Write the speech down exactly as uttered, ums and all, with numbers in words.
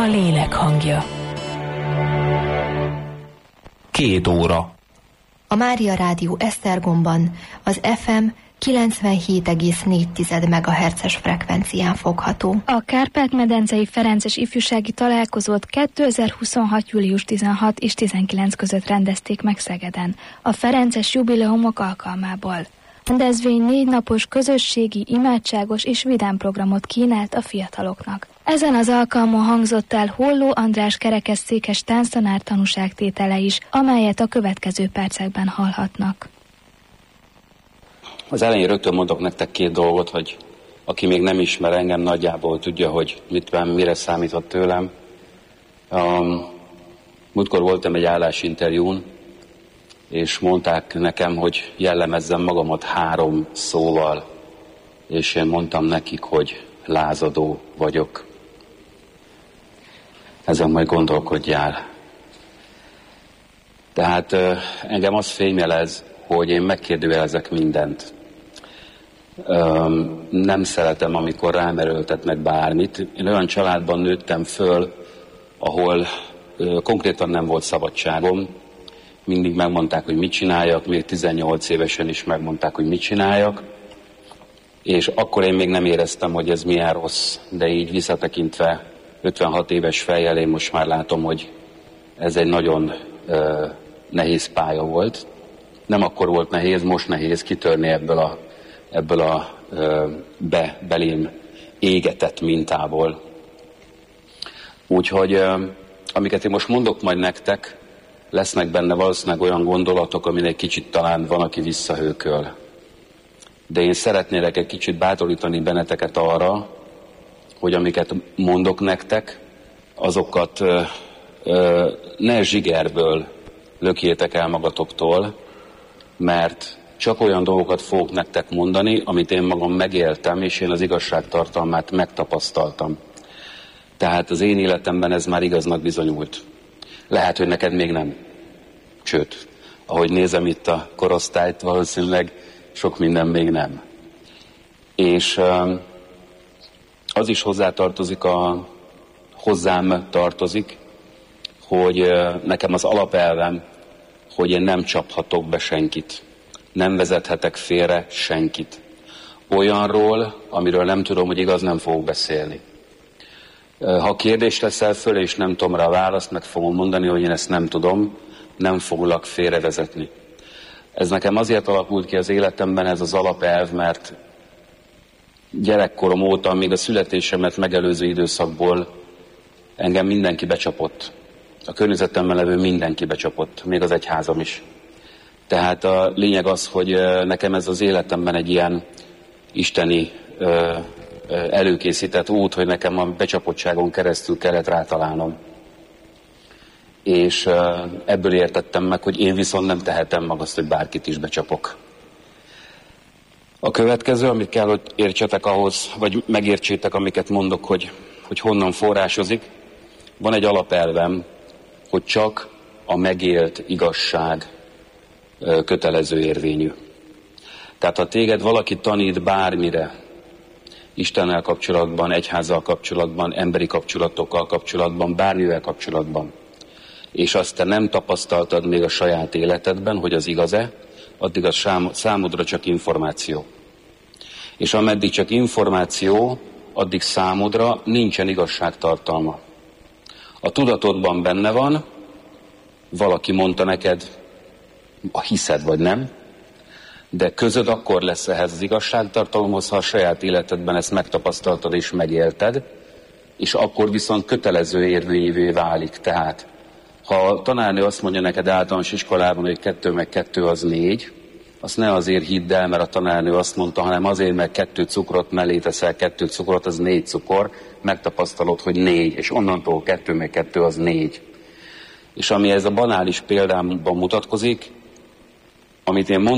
lélek hangja. Két óra. A Mária Rádió Esztergomban az ef em kilencvenhét egész négy megahertzes frekvencián fogható. A Kárpát-medencei Ferences ifjúsági találkozót kétezer-huszonhat. július tizenhat és tizenkilenc között rendezték meg Szegeden, a Ferences jubileumok alkalmából. A rendezvény négy napos közösségi, imádságos és vidám programot kínált a fiataloknak. Ezen az alkalmon hangzott el Holló András kerekesszékes tánctanár tanúságtétele is, amelyet a következő percekben hallhatnak. Az elején rögtön mondok nektek két dolgot, hogy aki még nem ismer engem, nagyjából tudja, hogy mit, mire számíthat tőlem. Um, múltkor voltam egy állásinterjún, és mondták nekem, hogy jellemezzem magamat három szóval, és én mondtam nekik, hogy lázadó vagyok. Ezen majd gondolkodjál. Tehát uh, engem az fémjelez, hogy én megkérdőjelezek mindent. Um, nem szeretem, amikor rám erőltetnek bármit. Én olyan családban nőttem föl, ahol uh, konkrétan nem volt szabadságom. Mindig megmondták, hogy mit csináljak, még tizennyolc évesen is megmondták, hogy mit csináljak. És akkor én még nem éreztem, hogy ez milyen rossz, de így visszatekintve ötvenhat éves fejjel én most már látom, hogy ez egy nagyon uh, nehéz pálya volt. Nem akkor volt nehéz, most nehéz kitörni ebből a, ebből a uh, be, belém égetett mintából. Úgyhogy uh, amiket én most mondok majd nektek, lesznek benne valószínűleg olyan gondolatok, amin egy kicsit talán van, aki visszahőköl. De én szeretnélek egy kicsit bátorítani benneteket arra, hogy amiket mondok nektek, azokat ö, ö, ne zsigerből lökjétek el magatoktól, mert csak olyan dolgokat fogok nektek mondani, amit én magam megéltem, és én az igazság tartalmát megtapasztaltam. Tehát az én életemben ez már igaznak bizonyult. Lehet, hogy neked még nem. Sőt, ahogy nézem itt a korosztályt, valószínűleg sok minden még nem. És az is hozzátartozik, a, hozzám tartozik, hogy nekem az alapelvem, hogy én nem csaphatok be senkit. Nem vezethetek félre senkit. Olyanról, amiről nem tudom, hogy igaz, nem fogok beszélni. Ha kérdést teszel föl, és nem tudom rá a választ, meg fogom mondani, hogy én ezt nem tudom, nem foglak félrevezetni. Ez nekem azért alakult ki az életemben, ez az alapelv, mert gyerekkorom óta, még a születésemet megelőző időszakból engem mindenki becsapott. A környezetemben levő mindenki becsapott, még az egyházam is. Tehát a lényeg az, hogy nekem ez az életemben egy ilyen isteni előkészített út, hogy nekem a becsapottságon keresztül kellett rátalálnom. És ebből értettem meg, hogy én viszont nem tehetem meg azt, hogy bárkit is becsapok. A következő, amit kell, hogy értsetek ahhoz, vagy megértsétek, amiket mondok, hogy, hogy honnan forrásozik, van egy alapelvem, hogy csak a megélt igazság kötelező érvényű. Tehát ha téged valaki tanít bármire, Istennel kapcsolatban, egyházzal kapcsolatban, emberi kapcsolatokkal kapcsolatban, bármivel kapcsolatban, és azt te nem tapasztaltad még a saját életedben, hogy az igaz-e, addig az számodra csak információ. És ameddig csak információ, addig számodra nincsen igazságtartalma. A tudatodban benne van, valaki mondta neked, a hiszed vagy nem, de közöd akkor lesz ehhez az igazságtartalomhoz, ha a saját életedben ezt megtapasztaltad és megélted, és akkor viszont kötelező érvényűvé válik. Tehát, ha a tanárnő azt mondja neked általános iskolában, hogy kettő meg kettő az négy, azt ne azért hidd el, mert a tanárnő azt mondta, hanem azért, mert kettő cukrot mellé teszel, kettő cukrot, az négy cukor, megtapasztalod, hogy négy, és onnantól kettő meg kettő az négy. És ami ez a banális példámban mutatkozik, amit én mondom,